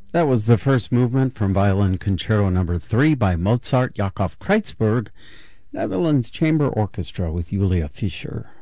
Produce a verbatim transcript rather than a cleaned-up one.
That was the first movement from Violin Concerto Number three by Mozart Jakob Kreutzberg, Netherlands Chamber Orchestra with Julia Fischer.